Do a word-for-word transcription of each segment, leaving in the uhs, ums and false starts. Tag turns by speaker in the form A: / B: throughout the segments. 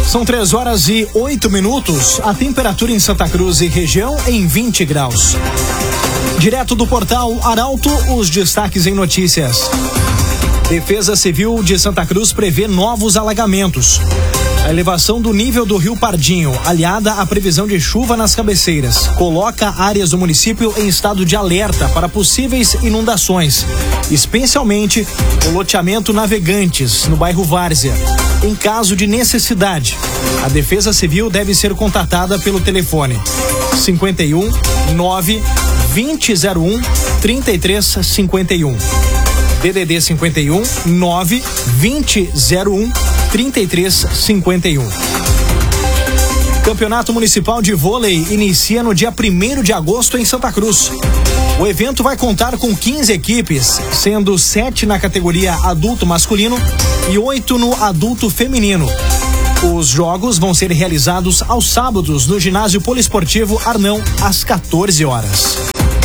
A: São três horas e oito minutos. A temperatura em Santa Cruz e região em vinte graus. Direto do portal Arauto, os destaques em notícias. Defesa Civil de Santa Cruz prevê novos alagamentos. A elevação do nível do Rio Pardinho, aliada à previsão de chuva nas cabeceiras, coloca áreas do município em estado de alerta para possíveis inundações, especialmente o loteamento Navegantes, no bairro Várzea. Em caso de necessidade, a Defesa Civil deve ser contatada pelo telefone cinquenta e um, nove, vinte zero um, trinta e três cinquenta e um. D D D cinquenta e um, nove, vinte zero um, trinta e três cinquenta e um. Campeonato Municipal de Vôlei inicia no dia primeiro de agosto em Santa Cruz. O evento vai contar com quinze equipes, sendo sete na categoria adulto masculino e oito no adulto feminino. Os jogos vão ser realizados aos sábados no ginásio poliesportivo Arnão, às quatorze horas.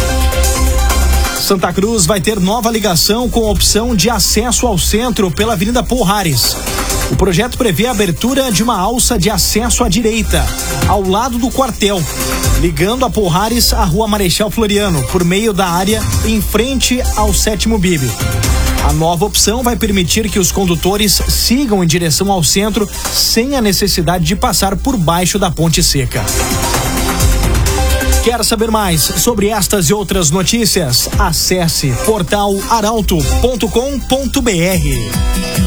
A: Santa Cruz vai ter nova ligação com a opção de acesso ao centro pela Avenida Porrares. O projeto prevê a abertura de uma alça de acesso à direita, ao lado do quartel, ligando a Porrares à Rua Marechal Floriano, por meio da área em frente ao sétimo B I B. A nova opção vai permitir que os condutores sigam em direção ao centro sem a necessidade de passar por baixo da ponte seca. Quer saber mais sobre estas e outras notícias? Acesse portal arauto ponto com ponto br.